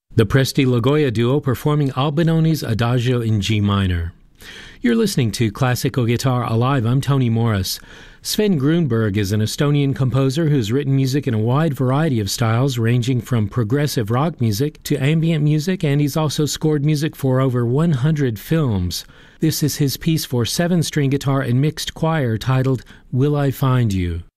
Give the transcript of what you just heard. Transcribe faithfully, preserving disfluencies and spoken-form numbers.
The Presti Logoya duo performing Albinoni's Adagio in G minor. You're listening to Classical Guitar Alive. I'm Tony Morris. Sven Grunberg is an Estonian composer who's written music in a wide variety of styles, ranging from progressive rock music to ambient music, and he's also scored music for over one hundred films. This is his piece for seven-string guitar and mixed choir titled Will I Find You?